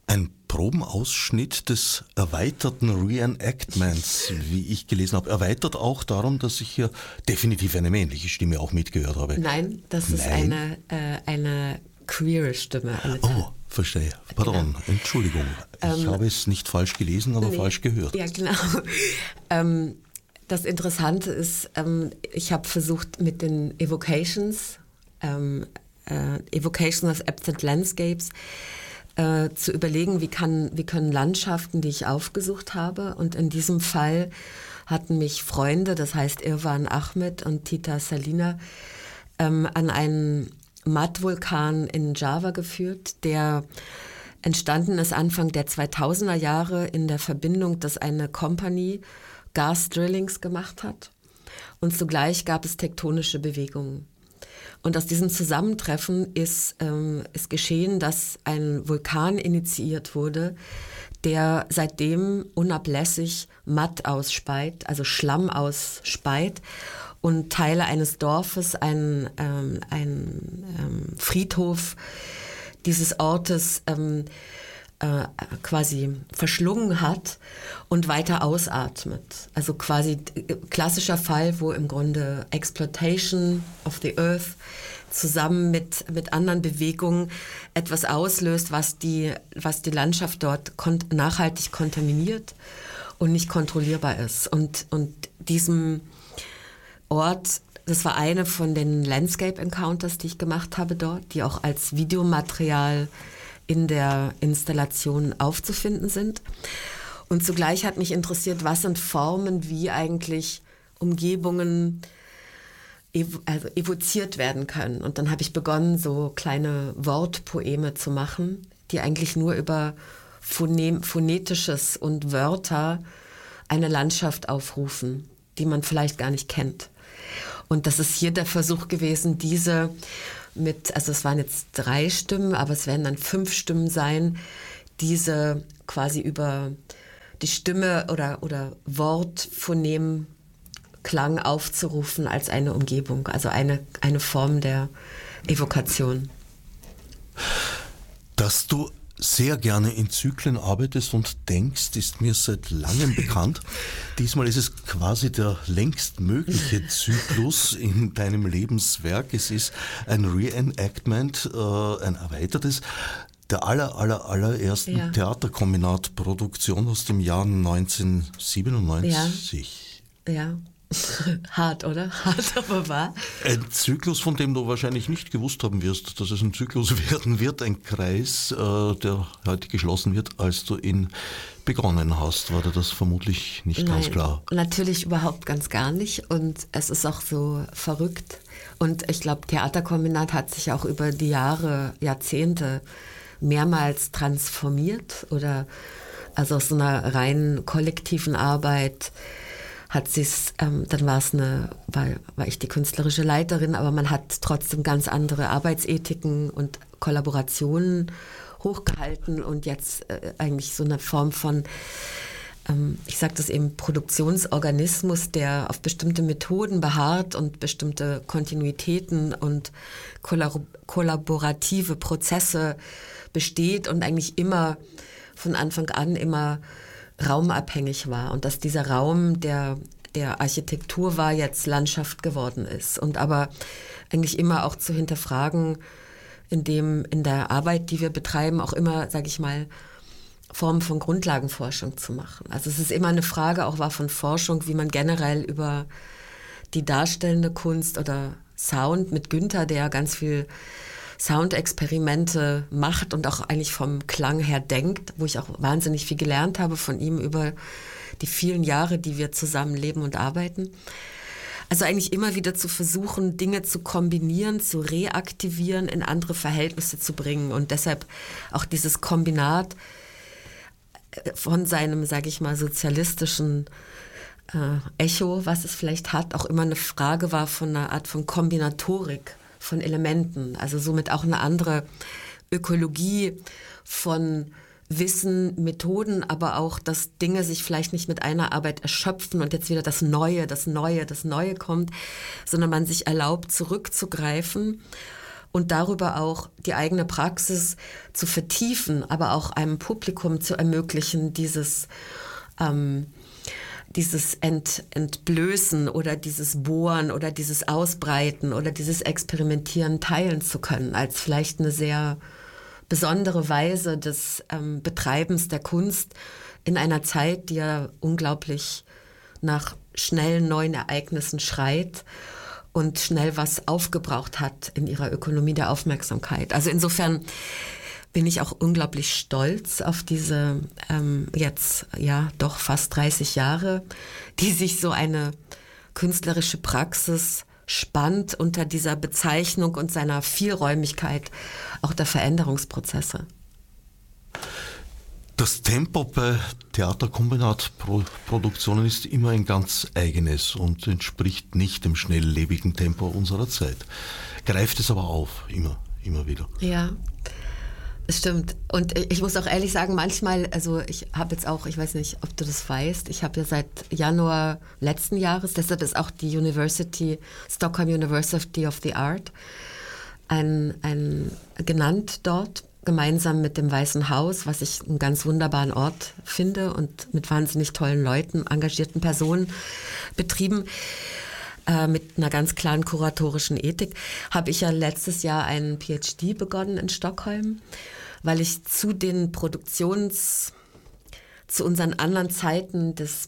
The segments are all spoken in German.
Ein Probenausschnitt des erweiterten Reenactments, wie ich gelesen habe. Erweitert auch darum, dass ich hier definitiv eine männliche Stimme auch mitgehört habe. Nein, das ist eine queere Stimme. Oh, verstehe. Pardon, genau. Entschuldigung. Ich habe es nicht falsch gelesen, aber falsch gehört. Ja, genau. Das Interessante ist, ich habe versucht mit den Evocations of Absent Landscapes, zu überlegen, wie können Landschaften, die ich aufgesucht habe, und in diesem Fall hatten mich Freunde, das heißt Irwan Ahmed und Tita Salina, an einen Matt-Vulkan in Java geführt, der entstanden ist Anfang der 2000er Jahre in der Verbindung, dass eine Company Gas-Drillings gemacht hat, und zugleich gab es tektonische Bewegungen. Und aus diesem Zusammentreffen ist geschehen, dass ein Vulkan initiiert wurde, der seitdem unablässig Matt ausspeit, also Schlamm ausspeit, und Teile eines Dorfes, ein Friedhof dieses Ortes quasi verschlungen hat und weiter ausatmet. Also quasi klassischer Fall, wo im Grunde Exploitation of the Earth zusammen mit anderen Bewegungen etwas auslöst, was die Landschaft dort nachhaltig kontaminiert und nicht kontrollierbar ist. Und diesem Ort, das war eine von den Landscape Encounters, die ich gemacht habe dort, die auch als Videomaterial in der Installation aufzufinden sind. Und zugleich hat mich interessiert, was sind Formen, wie eigentlich Umgebungen evoziert werden können. Und dann habe ich begonnen, so kleine Wortpoeme zu machen, die eigentlich nur über Phonetisches und Wörter eine Landschaft aufrufen, die man vielleicht gar nicht kennt. Und das ist hier der Versuch gewesen, also es waren jetzt 3 Stimmen, aber es werden dann 5 Stimmen sein, diese quasi über die Stimme oder Wortphonemklang aufzurufen als eine Umgebung, also eine Form der Evokation. Dass du sehr gerne in Zyklen arbeitest und denkst, ist mir seit langem bekannt. Diesmal ist es quasi der längst mögliche Zyklus in deinem Lebenswerk. Es ist ein Reenactment, ein erweitertes, der allerersten Theaterkombinatproduktion aus dem Jahr 1997. Ja. Hart, oder? Hart, aber wahr. Ein Zyklus, von dem du wahrscheinlich nicht gewusst haben wirst, dass es ein Zyklus werden wird, ein Kreis, der heute geschlossen wird, als du ihn begonnen hast. War dir das vermutlich nicht ganz klar? Natürlich überhaupt ganz gar nicht, und es ist auch so verrückt. Und ich glaube, Theaterkombinat hat sich auch über die Jahrzehnte mehrmals transformiert, oder also aus so einer rein kollektiven Arbeit hat sie's, dann war ich die künstlerische Leiterin, aber man hat trotzdem ganz andere Arbeitsethiken und Kollaborationen hochgehalten und jetzt eigentlich so eine Form von, ich sage das eben, Produktionsorganismus, der auf bestimmte Methoden beharrt und bestimmte Kontinuitäten und kollaborative Prozesse besteht und eigentlich immer von Anfang an immer raumabhängig war, und dass dieser Raum der Architektur war, jetzt Landschaft geworden ist, und aber eigentlich immer auch zu hinterfragen, in der Arbeit, die wir betreiben, auch immer, sage ich mal, Formen von Grundlagenforschung zu machen. Also es ist immer eine Frage auch von Forschung, wie man generell über die darstellende Kunst oder Sound mit Günther, der ganz viel Soundexperimente macht und auch eigentlich vom Klang her denkt, wo ich auch wahnsinnig viel gelernt habe von ihm über die vielen Jahre, die wir zusammen leben und arbeiten. Also eigentlich immer wieder zu versuchen, Dinge zu kombinieren, zu reaktivieren, in andere Verhältnisse zu bringen, und deshalb auch dieses Kombinat von seinem, sage ich mal, sozialistischen Echo, was es vielleicht hat, auch immer eine Frage war von einer Art von Kombinatorik von Elementen, also somit auch eine andere Ökologie von Wissen, Methoden, aber auch, dass Dinge sich vielleicht nicht mit einer Arbeit erschöpfen und jetzt wieder das Neue kommt, sondern man sich erlaubt, zurückzugreifen und darüber auch die eigene Praxis zu vertiefen, aber auch einem Publikum zu ermöglichen, dieses Entblößen oder dieses Bohren oder dieses Ausbreiten oder dieses Experimentieren teilen zu können, als vielleicht eine sehr besondere Weise des Betreibens der Kunst in einer Zeit, die ja unglaublich nach schnellen neuen Ereignissen schreit und schnell was aufgebraucht hat in ihrer Ökonomie der Aufmerksamkeit. Also insofern bin ich auch unglaublich stolz auf diese jetzt ja doch fast 30 Jahre, die sich so eine künstlerische Praxis spannt unter dieser Bezeichnung und seiner Vielräumigkeit auch der Veränderungsprozesse. Das Tempo bei Theaterkombinatproduktionen ist immer ein ganz eigenes und entspricht nicht dem schnelllebigen Tempo unserer Zeit. Greift es aber auf, immer wieder. Ja, das stimmt. Und ich muss auch ehrlich sagen, manchmal, also ich habe jetzt auch, ich weiß nicht, ob du das weißt, ich habe ja seit Januar letzten Jahres, deshalb ist auch die Stockholm University of the Art, genannt dort, gemeinsam mit dem Weißen Haus, was ich einen ganz wunderbaren Ort finde und mit wahnsinnig tollen Leuten, engagierten Personen betrieben, mit einer ganz klaren kuratorischen Ethik, habe ich ja letztes Jahr einen PhD begonnen in Stockholm, weil ich zu unseren anderen Zeiten des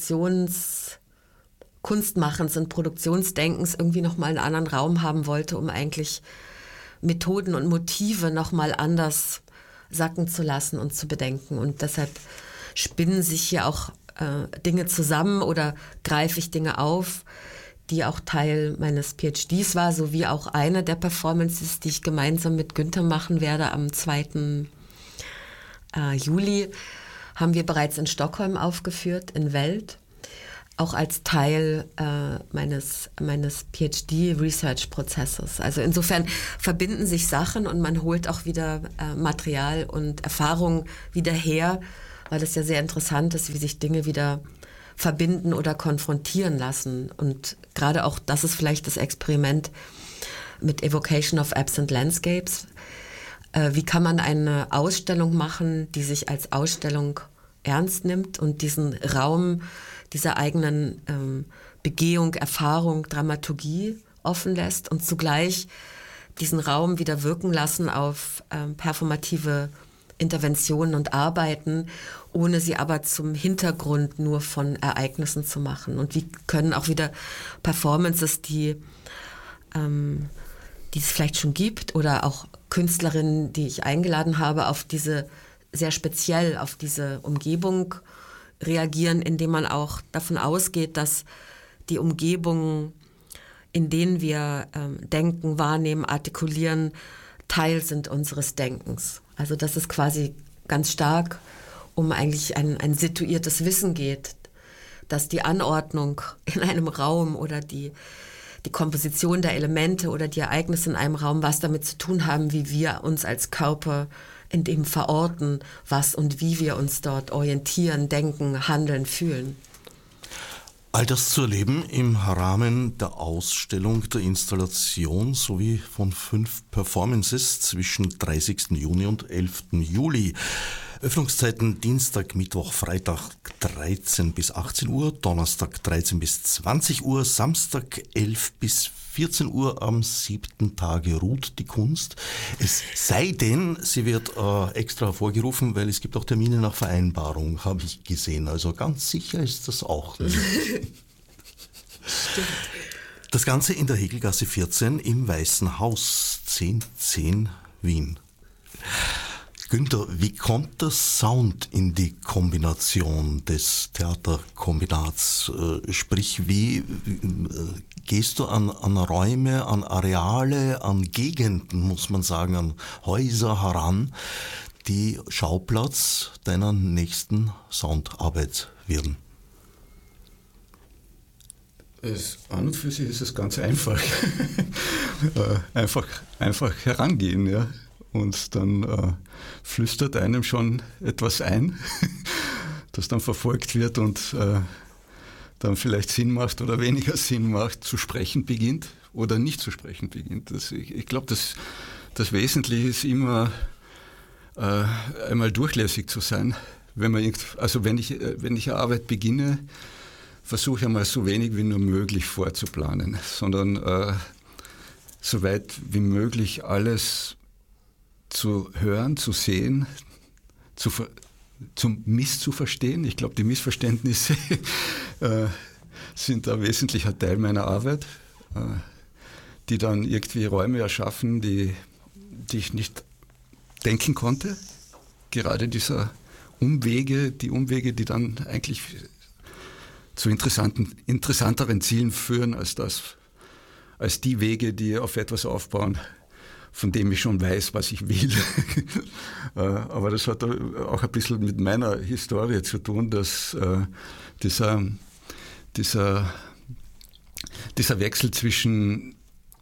Kunstmachens und Produktionsdenkens irgendwie nochmal einen anderen Raum haben wollte, um eigentlich Methoden und Motive nochmal anders sacken zu lassen und zu bedenken. Und deshalb spinnen sich hier auch Dinge zusammen oder greife ich Dinge auf, die auch Teil meines PhDs war, sowie auch eine der Performances, die ich gemeinsam mit Günther machen werde am 2. Juli, haben wir bereits in Stockholm aufgeführt, in Welt, auch als Teil meines PhD-Research-Prozesses. Also insofern verbinden sich Sachen und man holt auch wieder Material und Erfahrung wieder her, weil es ja sehr interessant ist, wie sich Dinge wieder verbinden oder konfrontieren lassen. Und gerade auch das ist vielleicht das Experiment mit Evocation of Absent Landscapes. Wie kann man eine Ausstellung machen, die sich als Ausstellung ernst nimmt und diesen Raum dieser eigenen Begehung, Erfahrung, Dramaturgie offen lässt und zugleich diesen Raum wieder wirken lassen auf performative Interventionen und Arbeiten, ohne sie aber zum Hintergrund nur von Ereignissen zu machen. Und wie können auch wieder Performances, die es vielleicht schon gibt, oder auch Künstlerinnen, die ich eingeladen habe, sehr speziell auf diese Umgebung reagieren, indem man auch davon ausgeht, dass die Umgebungen, in denen wir denken, wahrnehmen, artikulieren, Teil sind unseres Denkens. Also dass es quasi ganz stark um eigentlich ein situiertes Wissen geht, dass die Anordnung in einem Raum oder die Komposition der Elemente oder die Ereignisse in einem Raum was damit zu tun haben, wie wir uns als Körper in dem verorten, was und wie wir uns dort orientieren, denken, handeln, fühlen. All das zu erleben im Rahmen der Ausstellung, der Installation sowie von 5 Performances zwischen 30. Juni und 11. Juli. Öffnungszeiten Dienstag, Mittwoch, Freitag 13 bis 18 Uhr, Donnerstag 13 bis 20 Uhr, Samstag 11 bis 14 Uhr, am 7. Tage ruht die Kunst. Es sei denn, sie wird extra hervorgerufen, weil es gibt auch Termine nach Vereinbarung, habe ich gesehen. Also ganz sicher ist das auch nicht. Stimmt. Das Ganze in der Hegelgasse 14 im Weißen Haus, 1010 Wien. Günther, wie kommt der Sound in die Kombination des Theaterkombinats? Sprich, wie gehst du an Räume, an Areale, an Gegenden, muss man sagen, an Häuser heran, die Schauplatz deiner nächsten Soundarbeit werden? An und für sich ist es ganz einfach. einfach herangehen, ja. Und dann flüstert einem schon etwas ein, das dann verfolgt wird und dann vielleicht Sinn macht oder weniger Sinn macht, zu sprechen beginnt. oder nicht zu sprechen beginnt. Ich glaube, das Wesentliche ist immer einmal durchlässig zu sein. Wenn ich eine Arbeit beginne, versuche ich einmal so wenig wie nur möglich vorzuplanen, sondern so weit wie möglich alles zu hören, zu sehen, zum Misszuverstehen. Ich glaube, die Missverständnisse sind ein wesentlicher Teil meiner Arbeit, die dann irgendwie Räume erschaffen, die ich nicht denken konnte. Gerade diese Umwege, die dann eigentlich zu interessanteren Zielen führen als die Wege, die auf etwas aufbauen, von dem ich schon weiß, was ich will. Aber das hat auch ein bisschen mit meiner Historie zu tun, dass dieser Wechsel zwischen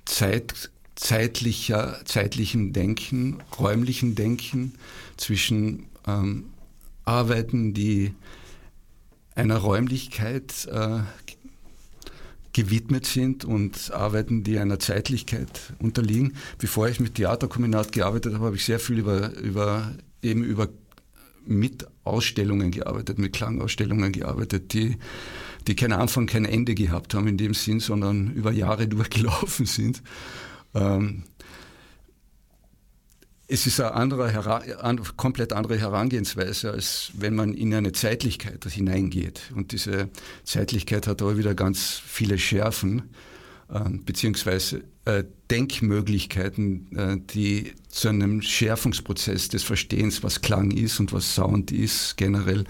zeitlichem Denken, räumlichem Denken, zwischen Arbeiten, die einer Räumlichkeit gewidmet sind und Arbeiten, die einer Zeitlichkeit unterliegen. Bevor ich mit Theaterkombinat gearbeitet habe, habe ich sehr viel über mit Ausstellungen gearbeitet, mit Klangausstellungen gearbeitet, die keinen Anfang, kein Ende gehabt haben in dem Sinn, sondern über Jahre durchgelaufen sind. Es ist eine komplett andere Herangehensweise, als wenn man in eine Zeitlichkeit hineingeht. Und diese Zeitlichkeit hat aber wieder ganz viele Schärfen, beziehungsweise Denkmöglichkeiten, die zu einem Schärfungsprozess des Verstehens, was Klang ist und was Sound ist, generell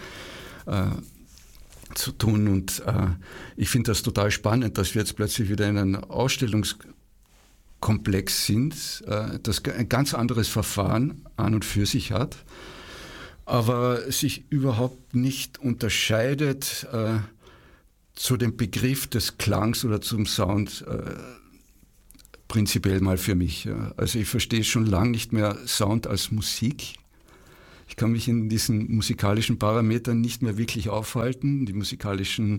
zu tun. Und ich finde das total spannend, dass wir jetzt plötzlich wieder in einem Ausstellungskomplex sind, das ein ganz anderes Verfahren an und für sich hat, aber sich überhaupt nicht unterscheidet zu dem Begriff des Klangs oder zum Sound prinzipiell mal für mich. Also ich verstehe schon lange nicht mehr Sound als Musik. Ich kann mich in diesen musikalischen Parametern nicht mehr wirklich aufhalten. Die musikalischen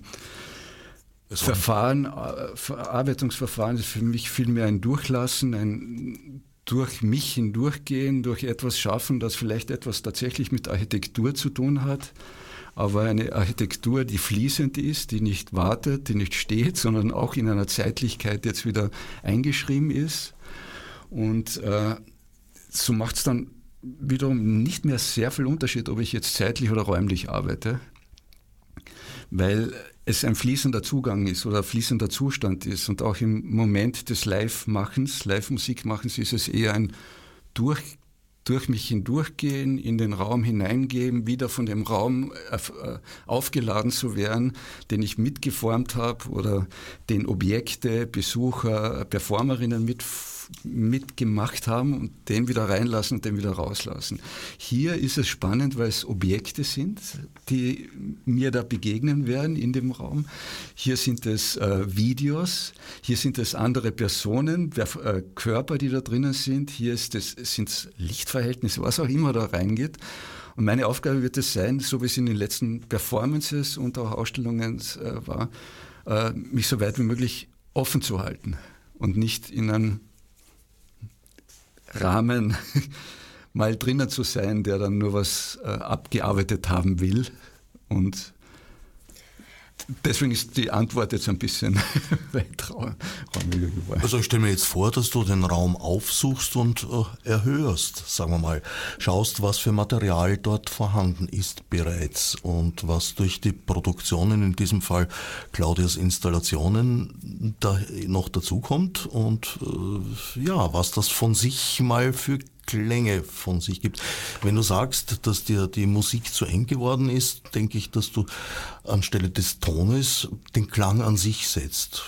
Verarbeitungsverfahren ist für mich vielmehr ein Durchlassen, ein durch mich hindurchgehen, durch etwas schaffen, das vielleicht etwas tatsächlich mit Architektur zu tun hat, aber eine Architektur, die fließend ist, die nicht wartet, die nicht steht, sondern auch in einer Zeitlichkeit jetzt wieder eingeschrieben ist. Und so macht es dann wiederum nicht mehr sehr viel Unterschied, ob ich jetzt zeitlich oder räumlich arbeite, weil es ein fließender Zugang ist oder ein fließender Zustand ist. Und auch im Moment des Live-Machens, Live-Musikmachens, ist es eher ein durch mich hindurchgehen, in den Raum hineingeben, wieder von dem Raum aufgeladen zu werden, den ich mitgeformt habe oder den Objekte, Besucher, Performerinnen mitgemacht haben und den wieder reinlassen und den wieder rauslassen. Hier ist es spannend, weil es Objekte sind, die mir da begegnen werden in dem Raum. Hier sind es Videos, hier sind es andere Personen, Körper, die da drinnen sind, hier sind es Lichtverhältnisse, was auch immer da reingeht. Und meine Aufgabe wird es sein, so wie es in den letzten Performances und auch Ausstellungen war, mich so weit wie möglich offen zu halten und nicht in einem Rahmen mal drinnen zu sein, der dann nur was abgearbeitet haben will. Und deswegen ist die Antwort jetzt ein bisschen weiträumiger geworden. Also ich stelle mir jetzt vor, dass du den Raum aufsuchst und erhörst, sagen wir mal. Schaust, was für Material dort vorhanden ist bereits und was durch die Produktionen, in diesem Fall Claudias Installationen, da noch dazukommt und was das von sich mal für Klänge von sich gibt. Wenn du sagst, dass dir die Musik zu eng geworden ist, denke ich, dass du anstelle des Tones den Klang an sich setzt.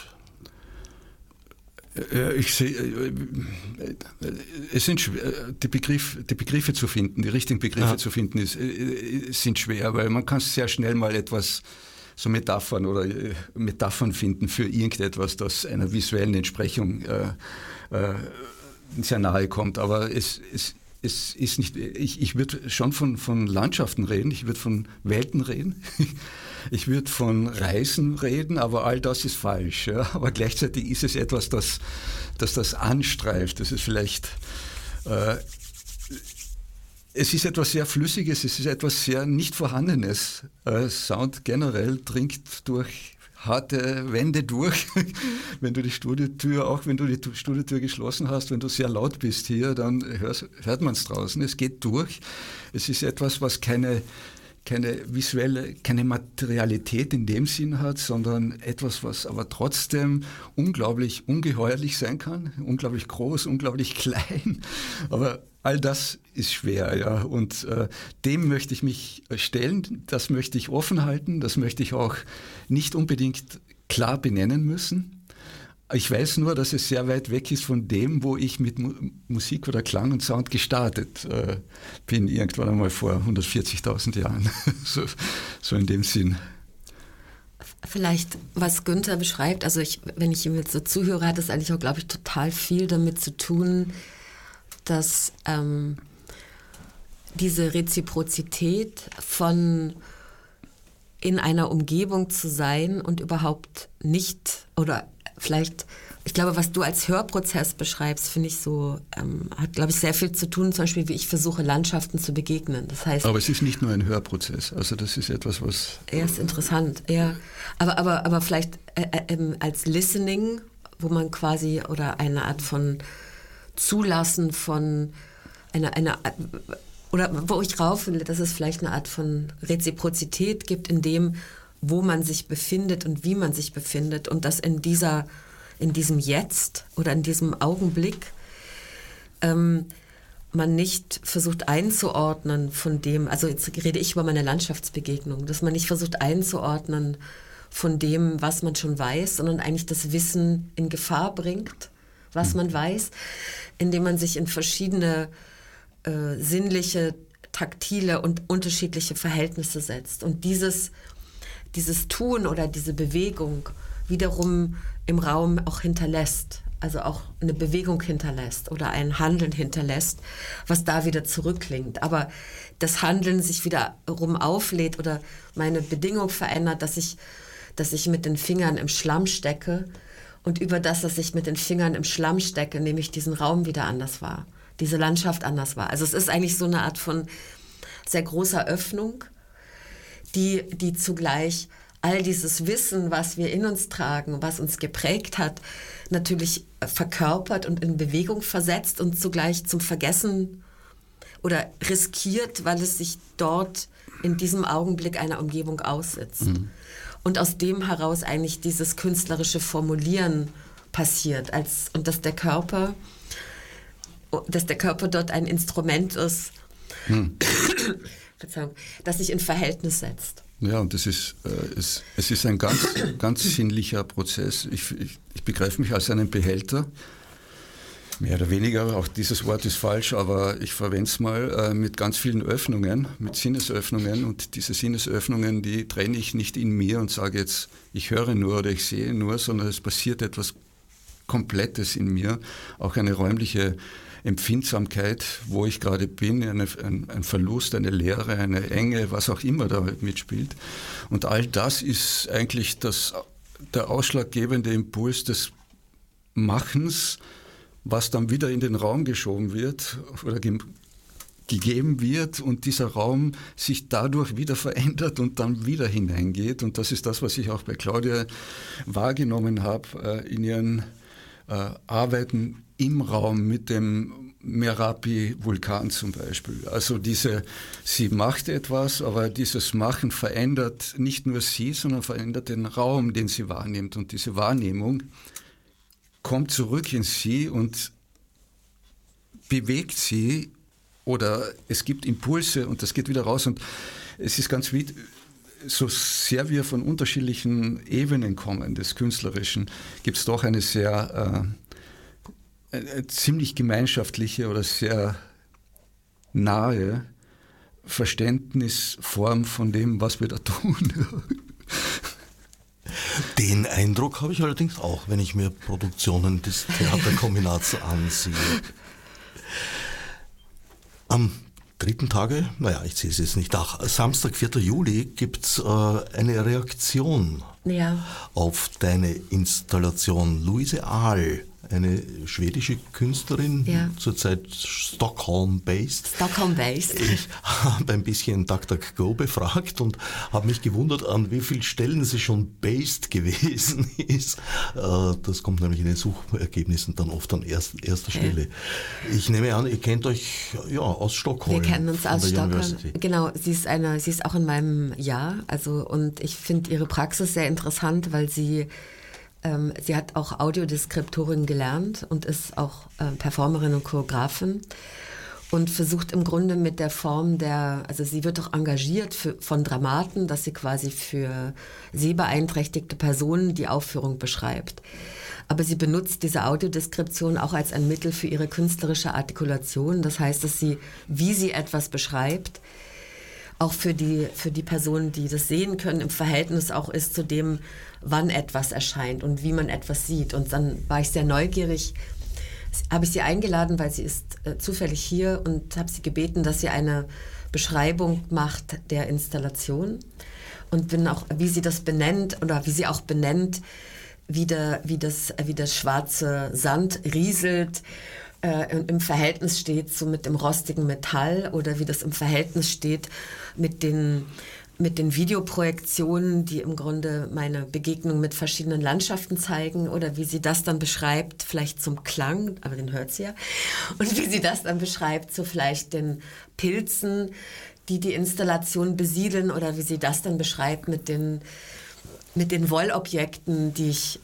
Ich sehe, es sind die Begriffe zu finden, die richtigen Begriffe zu finden, sind schwer, weil man kann sehr schnell mal etwas, so Metaphern finden für irgendetwas, das einer visuellen Entsprechung sehr nahe kommt. Aber es es ist nicht, ich würde schon von Landschaften reden, ich würde von Welten reden, ich würde von Reisen reden, aber all das ist falsch. Ja? Aber gleichzeitig ist es etwas, das anstreift. Das ist vielleicht, es ist etwas sehr Flüssiges, es ist etwas sehr nicht Vorhandenes. Sound generell dringt durch harte Wände durch. Wenn du die Studiotür geschlossen hast, wenn du sehr laut bist hier, dann hört man es draußen. Es geht durch. Es ist etwas, was keine visuelle, keine Materialität in dem Sinn hat, sondern etwas, was aber trotzdem unglaublich ungeheuerlich sein kann. Unglaublich groß, unglaublich klein. Aber all das ist schwer, ja. Und dem möchte ich mich stellen, das möchte ich offen halten, das möchte ich auch nicht unbedingt klar benennen müssen. Ich weiß nur, dass es sehr weit weg ist von dem, wo ich mit Musik oder Klang und Sound gestartet bin, irgendwann einmal vor 140.000 Jahren. so in dem Sinn. Vielleicht, was Günther beschreibt, also wenn ich ihm jetzt so zuhöre, hat es eigentlich auch, glaube ich, total viel damit zu tun, dass diese Reziprozität von in einer Umgebung zu sein und überhaupt nicht, oder vielleicht, ich glaube, was du als Hörprozess beschreibst, finde ich so, hat, glaube ich, sehr viel zu tun, zum Beispiel, wie ich versuche, Landschaften zu begegnen. Das heißt, aber es ist nicht nur ein Hörprozess, also das ist etwas, was... Ja, ist interessant, ja. Aber vielleicht als Listening, wo man quasi, oder eine Art von Zulassen von oder wo ich rauf will, dass es vielleicht eine Art von Reziprozität gibt in dem, wo man sich befindet und wie man sich befindet und dass in diesem Jetzt oder in diesem Augenblick man nicht versucht einzuordnen von dem, also jetzt rede ich über meine Landschaftsbegegnung, dass man nicht versucht einzuordnen von dem, was man schon weiß, sondern eigentlich das Wissen in Gefahr bringt, was man weiß, indem man sich in verschiedene sinnliche, taktile und unterschiedliche Verhältnisse setzt. Und dieses Tun oder diese Bewegung wiederum im Raum auch hinterlässt, also auch eine Bewegung hinterlässt oder ein Handeln hinterlässt, was da wieder zurückklingt. Aber das Handeln sich wiederum auflädt oder meine Bedingung verändert, dass ich mit den Fingern im Schlamm stecke und über das, dass ich mit den Fingern im Schlamm stecke, nehme ich diesen Raum wieder anders wahr, diese Landschaft anders wahr. Also es ist eigentlich so eine Art von sehr großer Öffnung, die zugleich all dieses Wissen, was wir in uns tragen, was uns geprägt hat, natürlich verkörpert und in Bewegung versetzt und zugleich zum Vergessen oder riskiert, weil es sich dort in diesem Augenblick einer Umgebung aussitzt. Mhm. Und aus dem heraus eigentlich dieses künstlerische Formulieren passiert, und dass der Körper dort ein Instrument ist, Verzeihung, das sich in Verhältnis setzt. Ja, und es ist ein ganz, ganz sinnlicher Prozess. Ich begreife mich als einen Behälter, mehr oder weniger, auch dieses Wort ist falsch, aber ich verwende es mal, mit ganz vielen Öffnungen, mit Sinnesöffnungen, und diese Sinnesöffnungen, die trenne ich nicht in mir und sage jetzt, ich höre nur oder ich sehe nur, sondern es passiert etwas Komplettes in mir, auch eine räumliche Empfindsamkeit, wo ich gerade bin, ein Verlust, eine Leere, eine Enge, was auch immer da mitspielt. Und all das ist eigentlich der ausschlaggebende Impuls des Machens, was dann wieder in den Raum geschoben wird oder gegeben wird und dieser Raum sich dadurch wieder verändert und dann wieder hineingeht. Und das ist das, was ich auch bei Claudia wahrgenommen habe in ihren Arbeiten im Raum mit dem Merapi-Vulkan zum Beispiel. Also sie macht etwas, aber dieses Machen verändert nicht nur sie, sondern verändert den Raum, den sie wahrnimmt. Und diese Wahrnehmung kommt zurück in sie und bewegt sie, oder es gibt Impulse und das geht wieder raus. Und es ist ganz so sehr wir von unterschiedlichen Ebenen kommen des Künstlerischen, gibt es doch eine sehr eine ziemlich gemeinschaftliche oder sehr nahe Verständnisform von dem, was wir da tun. Den Eindruck habe ich allerdings auch, wenn ich mir Produktionen des Theaterkombinats ansehe. Am 3. Tage, ich zähle es jetzt nicht nach, Samstag, 4. Juli, gibt es eine Reaktion auf deine Installation. Luise Ahl, eine schwedische Künstlerin, zurzeit Stockholm-based. Ich habe ein bisschen DuckDuckGo befragt und habe mich gewundert, an wie vielen Stellen sie schon based gewesen ist. Das kommt nämlich in den Suchergebnissen dann oft an erster Stelle. Ich nehme an, ihr kennt euch aus Stockholm. Wir kennen uns aus Stockholm. Genau, sie ist auch in meinem Jahr. Und ich finde ihre Praxis sehr interessant, weil sie hat auch Audiodeskriptorin gelernt und ist auch Performerin und Choreografin und versucht im Grunde mit der Form also sie wird auch engagiert von Dramaten, dass sie quasi für sehbeeinträchtigte Personen die Aufführung beschreibt. Aber sie benutzt diese Audiodeskription auch als ein Mittel für ihre künstlerische Artikulation. Das heißt, dass sie, wie sie etwas beschreibt, auch für die Personen, die das sehen können, im Verhältnis auch ist zu dem, wann etwas erscheint und wie man etwas sieht. Und dann war ich sehr neugierig, habe ich sie eingeladen, weil sie ist zufällig hier und habe sie gebeten, dass sie eine Beschreibung macht der Installation und bin auch, wie sie das benennt oder wie sie auch benennt, wie das schwarze Sand rieselt, im Verhältnis steht so mit dem rostigen Metall oder wie das im Verhältnis steht mit den Videoprojektionen, die im Grunde meine Begegnung mit verschiedenen Landschaften zeigen oder wie sie das dann beschreibt, vielleicht zum Klang, aber den hört sie ja, und wie sie das dann beschreibt, so vielleicht den Pilzen, die Installation besiedeln oder wie sie das dann beschreibt mit den Wollobjekten, die ich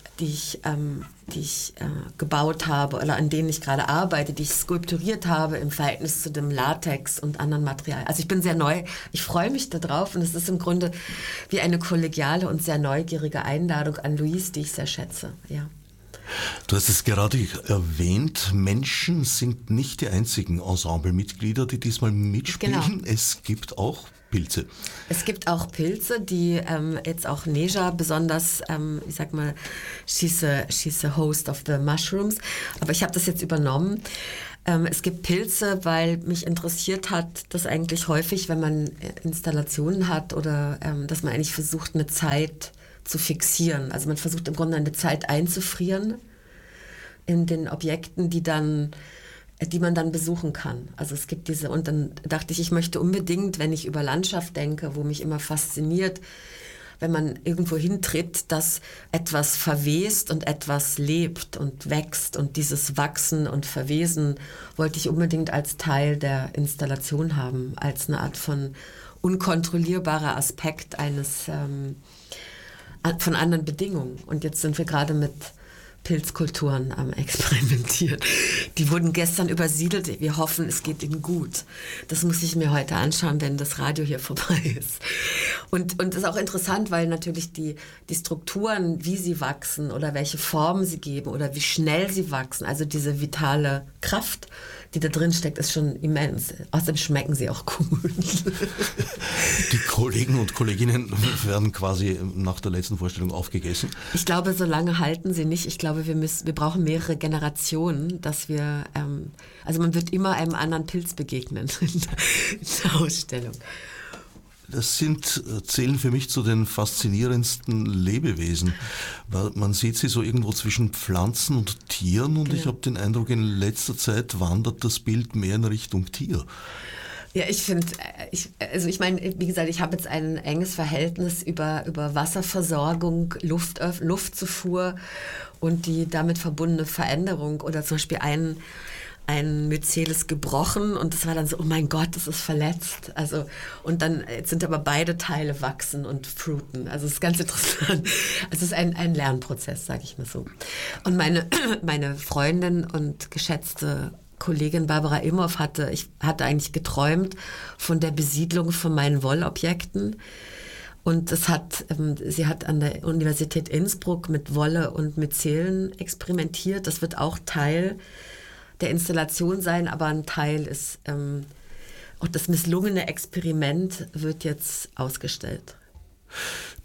gebaut habe oder an denen ich gerade arbeite, die ich skulpturiert habe im Verhältnis zu dem Latex und anderen Materialien. Also ich bin sehr neu, ich freue mich darauf und es ist im Grunde wie eine kollegiale und sehr neugierige Einladung an Louise, die ich sehr schätze. Ja. Du hast es gerade erwähnt, Menschen sind nicht die einzigen Ensemblemitglieder, die diesmal mitspielen. Genau. Es gibt auch Pilze. Es gibt auch Pilze, die jetzt auch Neja besonders, ich sag mal, she's a host of the mushrooms, aber ich habe das jetzt übernommen. Es gibt Pilze, weil mich interessiert hat, dass eigentlich häufig, wenn man Installationen hat oder dass man eigentlich versucht, eine Zeit zu fixieren. Also man versucht im Grunde eine Zeit einzufrieren in den Objekten, die man dann besuchen kann. Also es gibt und dann dachte ich möchte unbedingt, wenn ich über Landschaft denke, wo mich immer fasziniert, wenn man irgendwo hintritt, dass etwas verwest und etwas lebt und wächst und dieses Wachsen und Verwesen wollte ich unbedingt als Teil der Installation haben, als eine Art von unkontrollierbarer Aspekt von anderen Bedingungen. Und jetzt sind wir gerade mit Pilzkulturen am Experimentieren. Die wurden gestern übersiedelt. Wir hoffen, es geht ihnen gut. Das muss ich mir heute anschauen, wenn das Radio hier vorbei ist. Und das ist auch interessant, weil natürlich die Strukturen, wie sie wachsen oder welche Formen sie geben oder wie schnell sie wachsen, also diese vitale Kraft, die da drin steckt, ist schon immens. Außerdem schmecken sie auch gut. Die Kollegen und Kolleginnen werden quasi nach der letzten Vorstellung aufgegessen. Ich glaube, so lange halten sie nicht. Ich glaube, wir brauchen mehrere Generationen, dass wir, also man wird immer einem anderen Pilz begegnen in der Ausstellung. Das zählen für mich zu den faszinierendsten Lebewesen, weil man sieht sie so irgendwo zwischen Pflanzen und Tieren und ich habe den Eindruck, in letzter Zeit wandert das Bild mehr in Richtung Tier. Ja, ich finde, ich meine, wie gesagt, ich habe jetzt ein enges Verhältnis über Wasserversorgung, Luftzufuhr und die damit verbundene Veränderung oder zum Beispiel ein Myzel gebrochen und das war dann so, oh mein Gott, das ist verletzt. Also, und dann jetzt sind aber beide Teile wachsen und fruiten. Also es ist ganz interessant. Es ist ein Lernprozess, sage ich mal so. Und meine Freundin und geschätzte Kollegin Barbara Imhoff hatte eigentlich geträumt von der Besiedlung von meinen Wollobjekten. Und sie hat an der Universität Innsbruck mit Wolle und Myzelen experimentiert. Das wird auch Teil der Installation sein, aber ein Teil ist, auch das misslungene Experiment wird jetzt ausgestellt.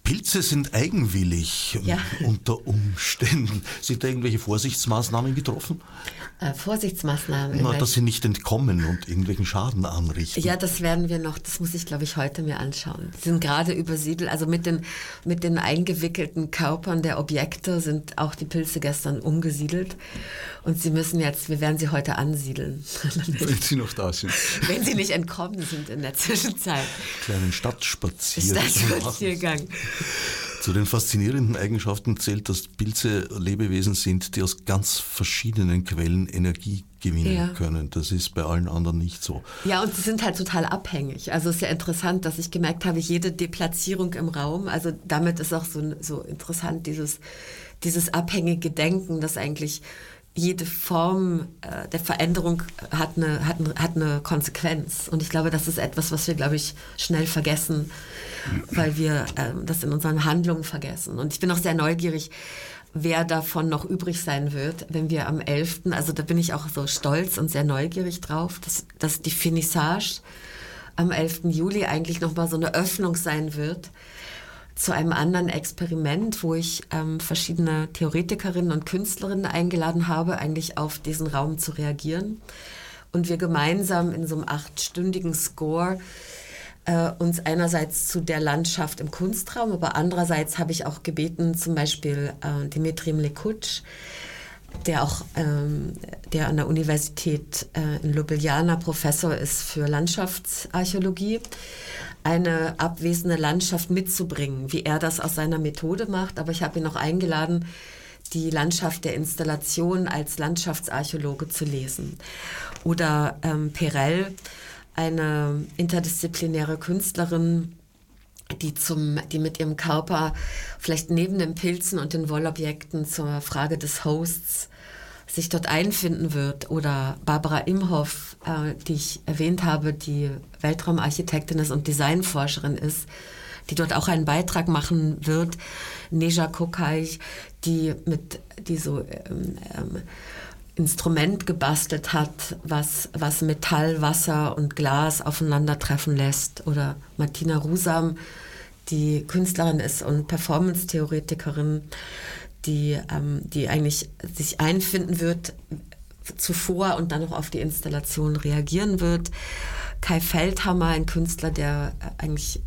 Pilze sind eigenwillig unter Umständen. Sind da irgendwelche Vorsichtsmaßnahmen getroffen? Vorsichtsmaßnahmen? Dass sie nicht entkommen und irgendwelchen Schaden anrichten. Ja, das werden wir noch, das muss ich, glaube ich, heute mir anschauen. Sie sind gerade übersiedelt, also mit den eingewickelten Körpern der Objekte sind auch die Pilze gestern umgesiedelt. Und wir werden sie heute ansiedeln. Wenn sie noch da sind. Wenn sie nicht entkommen sind in der Zwischenzeit. Kleinen Stadtspaziergang. Zu den faszinierenden Eigenschaften zählt, dass Pilze Lebewesen sind, die aus ganz verschiedenen Quellen Energie gewinnen können. Das ist bei allen anderen nicht so. Ja, und sie sind halt total abhängig. Also es ist ja interessant, dass ich gemerkt habe, jede Deplatzierung im Raum, also damit ist auch so interessant, dieses abhängige Denken, dass eigentlich jede Form der Veränderung hat eine Konsequenz. Und ich glaube, das ist etwas, was wir, glaube ich, schnell vergessen, weil wir das in unseren Handlungen vergessen. Und ich bin auch sehr neugierig, wer davon noch übrig sein wird, wenn wir am 11., also da bin ich auch so stolz und sehr neugierig drauf, dass die Finissage am 11. Juli eigentlich nochmal so eine Öffnung sein wird zu einem anderen Experiment, wo ich verschiedene Theoretikerinnen und Künstlerinnen eingeladen habe, eigentlich auf diesen Raum zu reagieren. Und wir gemeinsam in so einem 8-stündigen Score uns einerseits zu der Landschaft im Kunstraum, aber andererseits habe ich auch gebeten, zum Beispiel Dimitri Mlekuc, der an der Universität in Ljubljana Professor ist für Landschaftsarchäologie, eine abwesende Landschaft mitzubringen, wie er das aus seiner Methode macht. Aber ich habe ihn auch eingeladen, die Landschaft der Installation als Landschaftsarchäologe zu lesen. Oder Perel, eine interdisziplinäre Künstlerin, die mit ihrem Körper vielleicht neben den Pilzen und den Wollobjekten zur Frage des Hosts sich dort einfinden wird. Oder Barbara Imhoff, die ich erwähnt habe, die Weltraumarchitektin ist und Designforscherin ist, die dort auch einen Beitrag machen wird. Neja Kokaj, die so Instrument gebastelt hat, was Metall, Wasser und Glas aufeinandertreffen lässt. Oder Martina Rusam, die Künstlerin ist und Performance-Theoretikerin, die eigentlich sich einfinden wird zuvor und dann noch auf die Installation reagieren wird. Kai Feldhammer, ein Künstler, der eigentlich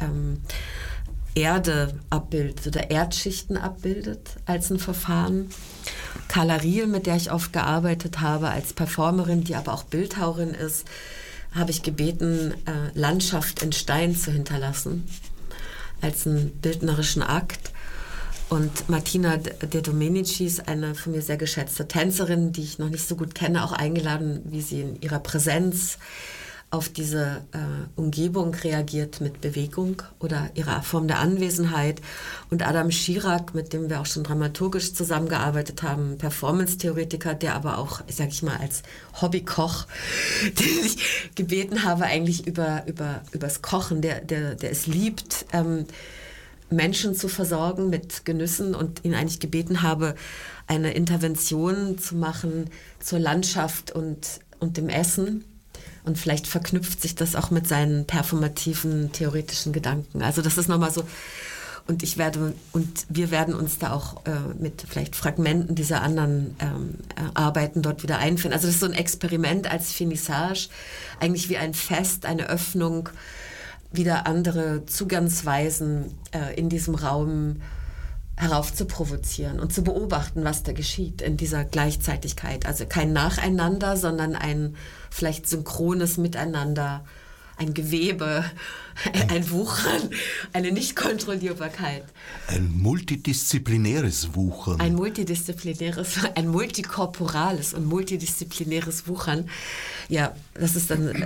Erde abbildet oder Erdschichten abbildet als ein Verfahren. Carla Riel, mit der ich oft gearbeitet habe, als Performerin, die aber auch Bildhauerin ist, habe ich gebeten, Landschaft in Stein zu hinterlassen, als einen bildnerischen Akt. Und Martina De Domenici ist eine von mir sehr geschätzte Tänzerin, die ich noch nicht so gut kenne, auch eingeladen, wie sie in ihrer Präsenz auf diese Umgebung reagiert mit Bewegung oder ihrer Form der Anwesenheit. Und Adam Chirac, mit dem wir auch schon dramaturgisch zusammengearbeitet haben, Performance-Theoretiker, der aber auch, sag ich mal, als Hobbykoch, den ich gebeten habe, eigentlich übers Kochen, der es liebt, Menschen zu versorgen mit Genüssen und ihn eigentlich gebeten habe, eine Intervention zu machen zur Landschaft und dem Essen. Und vielleicht verknüpft sich das auch mit seinen performativen, theoretischen Gedanken. Also das ist nochmal so. Und wir werden uns da auch mit vielleicht Fragmenten dieser anderen Arbeiten dort wieder einfinden. Also das ist so ein Experiment als Finissage, eigentlich wie ein Fest, eine Öffnung, wieder andere Zugangsweisen in diesem Raum heraufzuprovozieren und zu beobachten, was da geschieht in dieser Gleichzeitigkeit. Also kein Nacheinander, sondern ein vielleicht synchrones Miteinander, ein Gewebe, ein Wuchern, eine Nichtkontrollierbarkeit. Ein multidisziplinäres Wuchern. Ein multikorporales und multidisziplinäres Wuchern. Ja, das ist dann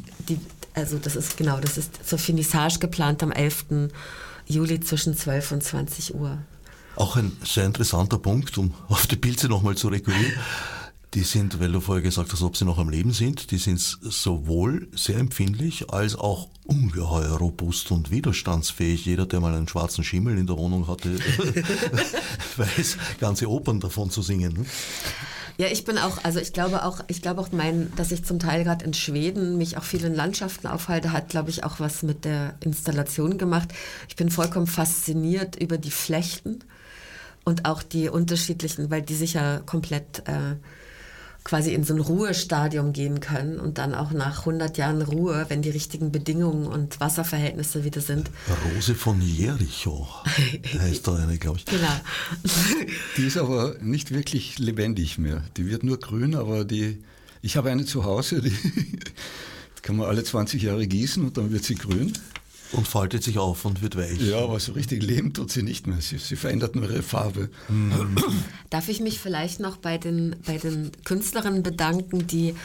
das ist zur Finissage geplant am 11. Juli zwischen 12 und 20 Uhr. Auch ein sehr interessanter Punkt, um auf die Pilze nochmal zu rekurrieren. Die sind, weil du vorher gesagt hast, ob sie noch am Leben sind, die sind sowohl sehr empfindlich als auch ungeheuer robust und widerstandsfähig. Jeder, der mal einen schwarzen Schimmel in der Wohnung hatte, weiß ganze Opern davon zu singen. Ne? Ja, ich glaube auch, dass ich zum Teil gerade in Schweden mich auch viel in Landschaften aufhalte, hat, glaube ich, auch was mit der Installation gemacht. Ich bin vollkommen fasziniert über die Flechten und auch die unterschiedlichen, weil die sich ja komplett quasi in so ein Ruhestadium gehen können und dann auch nach 100 Jahren Ruhe, wenn die richtigen Bedingungen und Wasserverhältnisse wieder sind. Rose von Jericho heißt da eine, glaube ich. Genau. Die ist aber nicht wirklich lebendig mehr. Die wird nur grün, aber ich habe eine zu Hause, die kann man alle 20 Jahre gießen und dann wird sie grün. Und faltet sich auf und wird weich. Ja, aber so richtig leben tut sie nicht mehr. Sie verändert nur ihre Farbe. Darf ich mich vielleicht noch bei den Künstlerinnen bedanken, die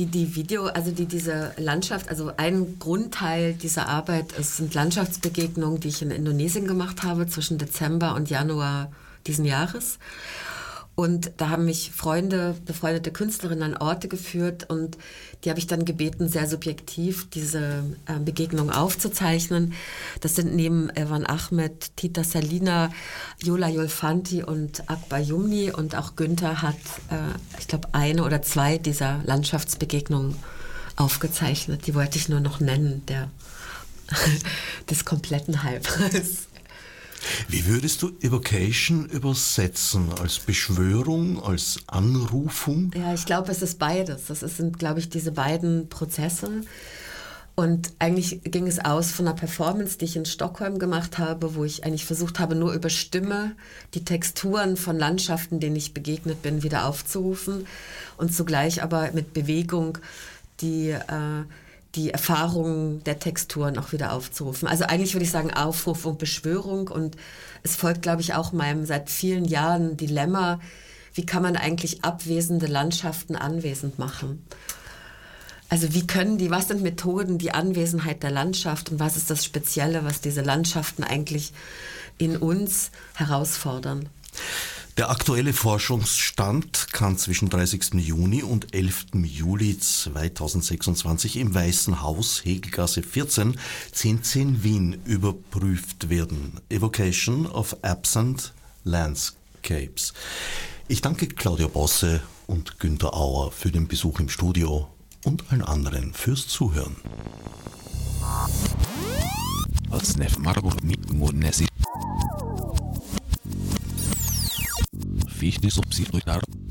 diese Landschaft, also ein Grundteil dieser Arbeit sind Landschaftsbegegnungen, die ich in Indonesien gemacht habe zwischen Dezember und Januar diesen Jahres. Und da haben mich befreundete Künstlerinnen an Orte geführt und die habe ich dann gebeten, sehr subjektiv diese Begegnung aufzuzeichnen. Das sind neben Evan Ahmed, Tita Salina, Yola Yolfanti und Akbar Yumni und auch Günther hat, ich glaube, eine oder zwei dieser Landschaftsbegegnungen aufgezeichnet. Die wollte ich nur noch nennen, des kompletten Halbes. Wie würdest du Evocation übersetzen? Als Beschwörung, als Anrufung? Ja, ich glaube, es ist beides. Sind, glaube ich, diese beiden Prozesse. Und eigentlich ging es aus von einer Performance, die ich in Stockholm gemacht habe, wo ich eigentlich versucht habe, nur über Stimme die Texturen von Landschaften, denen ich begegnet bin, wieder aufzurufen. Und zugleich aber mit Bewegung die Erfahrungen der Texturen auch wieder aufzurufen. Also eigentlich würde ich sagen Aufruf und Beschwörung und es folgt, glaube ich, auch meinem seit vielen Jahren Dilemma, wie kann man eigentlich abwesende Landschaften anwesend machen? Also was sind Methoden, die Anwesenheit der Landschaft und was ist das Spezielle, was diese Landschaften eigentlich in uns herausfordern? Der aktuelle Forschungsstand kann zwischen 30. Juni und 11. Juli 2026 im Weißen Haus, Hegelgasse 14, 1010 Wien überprüft werden. Evocation of Absent Landscapes. Ich danke Claudia Bosse und Günther Auer für den Besuch im Studio und allen anderen fürs Zuhören. Fichte subsidiar